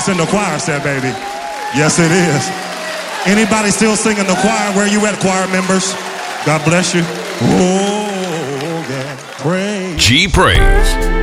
in the choir said, baby. Yes, it is. Anybody still singing the choir? Where you at, choir members? God bless you. Oh, yeah. Praise. G Praise.